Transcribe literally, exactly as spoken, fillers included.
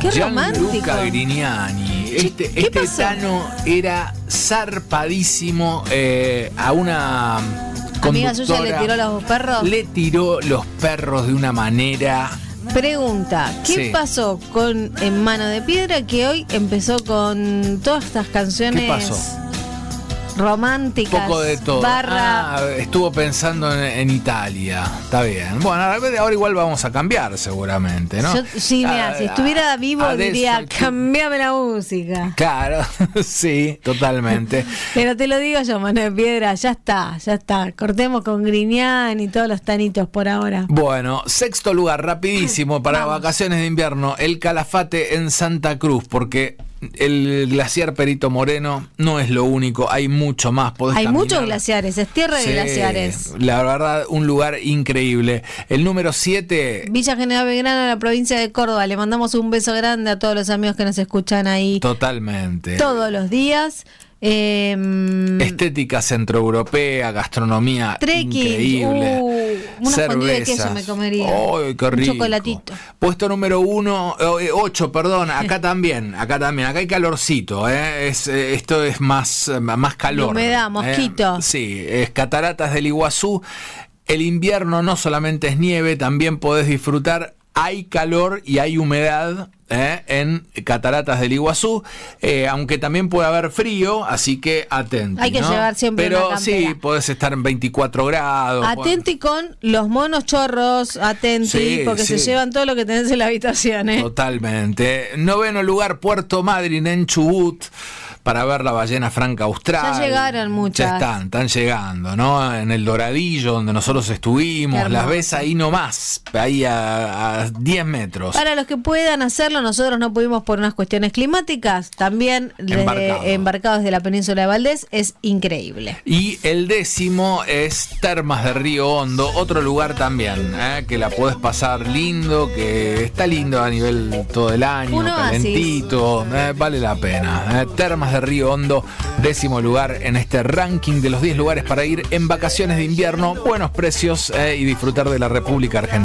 Qué Gianluca romántico. Grignani. Este, ¿Qué este pasó? Tano era zarpadísimo eh, a una Amiga suya le conductora. tiró los perros. Le tiró los perros de una manera. Pregunta, ¿qué Sí. pasó con En Mano de Piedra que hoy empezó con todas estas canciones ¿Qué pasó? románticas? Un poco de todo. Barra. Ah, estuvo pensando en, en Italia. Está bien. Bueno, ahora igual vamos a cambiar seguramente, ¿no? Yo, sí, mira, Ah, si estuviera vivo adesso- diría, cambiame la música. Claro, sí, totalmente. Pero te lo digo yo, Mano de Piedra, ya está, ya está. Cortemos con Grignani y todos los tanitos por ahora. Bueno, sexto lugar, rapidísimo, para Vamos. vacaciones de invierno, el Calafate en Santa Cruz, porque el glaciar Perito Moreno no es lo único, hay mucho más. Podés Hay caminar. muchos glaciares, es tierra de Sí, glaciares. la verdad, un lugar increíble. El número siete, Villa General Belgrano, en la provincia de Córdoba. Le mandamos un beso grande a todos los amigos que nos escuchan ahí totalmente. todos los días. Eh, Estética centroeuropea, gastronomía Trekking, increíble. uh, unos fondue de queso Cervezas. me comería. ¡Ay, qué Un rico! chocolatito. Puesto número uno, eh, ocho, perdón, acá también, acá también, acá hay calorcito, ¿eh? Es, eh, esto es más, eh, más calor. Humedad, ¿eh? mosquito. Sí, es Cataratas del Iguazú. El invierno no solamente es nieve, también podés disfrutar. Hay calor y hay humedad ¿eh? en Cataratas del Iguazú, eh, aunque también puede haber frío, así que atenti. Hay que ¿no? llevar siempre Pero una sí, campera. podés estar en veinticuatro grados. Atenti con los monos chorros, atenti, Sí, porque sí. se llevan todo lo que tenés en la habitación, ¿eh? Totalmente. Noveno lugar, Puerto Madryn en Chubut, para ver la ballena franca austral. Ya llegaron muchas. Ya están, están llegando, ¿no? En el Doradillo, donde nosotros estuvimos, Qué las hermoso. ves ahí nomás, ahí a, a diez metros. Para los que puedan hacerlo, nosotros no pudimos por unas cuestiones climáticas, también desde- Embarcado. embarcados desde la península de Valdés, es increíble. Y el décimo es Termas de Río Hondo, otro lugar también, ¿eh? que la podés pasar lindo, que está lindo a nivel todo el año, Un oasis. calentito, eh, vale la pena. ¿eh? Termas de Río Hondo, décimo lugar en este ranking de los diez lugares para ir en vacaciones de invierno, buenos precios eh, y disfrutar de la República Argentina.